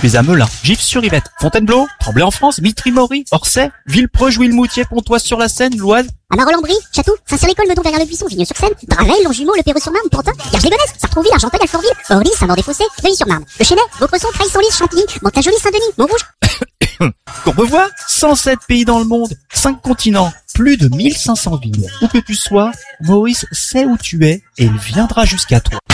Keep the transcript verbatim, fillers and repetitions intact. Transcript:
tu es à Melun, Gif-sur-Yvette, Fontainebleau, Tremblay en France, Mitry-Mory, Orsay, Villepreux, Jouy-le-Moutier, Pontoise-sur-la-Seine, l'Oise. À Marolles-en-Brie, Château, Saint-Cyr-l'École, Meudon, Verrières-le-Buisson, Vigneux-sur-Seine, Draveil, Longjumeau, Le Perreux-sur-Marne, Pantin, Garges-les-Gonesse, Sartrouville, Argenteuil, Alfortville, Orly, Saint-Maur-des-Fossés, Neuilly-sur-Marne, Le Chesnay, Vaucresson, Creil-Senlis, Chantilly, Mantes-la-Jolie, Saint-Denis, Montrouge. Courbevoie, cent sept pays dans le monde, cinq continents, plus de mille cinq cents villes. Où que tu sois, Maurice sait où tu es et il viendra jusqu'à toi.